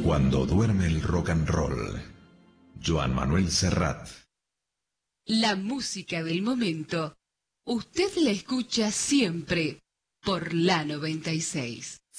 Cuando duerme el rock and roll. Joan Manuel Serrat. La música del momento. Usted la escucha siempre por la 96.